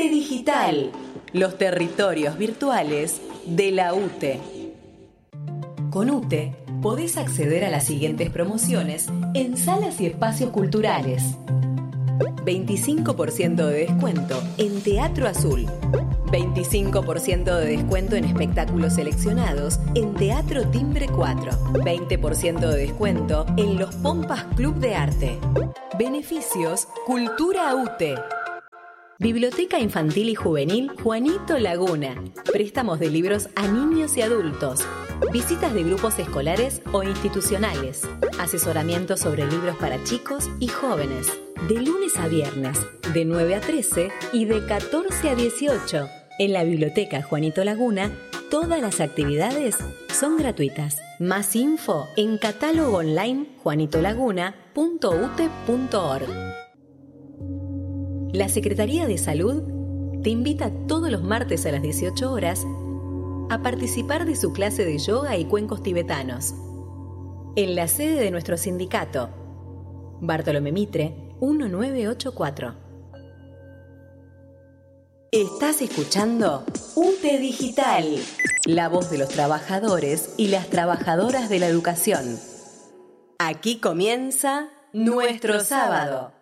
UTE Digital, los territorios virtuales de la UTE. Con UTE podés acceder a las siguientes promociones en salas y espacios culturales. 25% de descuento en Teatro Azul. 25% de descuento en espectáculos seleccionados en Teatro Timbre 4. 20% de descuento en los Pompas Club de Arte. Beneficios Cultura UTE. Biblioteca Infantil y Juvenil Juanito Laguna. Préstamos de libros a niños y adultos. Visitas de grupos escolares o institucionales. Asesoramiento sobre libros para chicos y jóvenes. De lunes a viernes, de 9 a 13 y de 14 a 18. En la Biblioteca Juanito Laguna, todas las actividades son gratuitas. Más info en catálogo online juanitolaguna.ute.org. La Secretaría de Salud te invita todos los martes a las 18 horas a participar de su clase de yoga y cuencos tibetanos en la sede de nuestro sindicato, Bartolomé Mitre, 1984. Estás escuchando UTE Digital, la voz de los trabajadores y las trabajadoras de la educación. Aquí comienza nuestro sábado.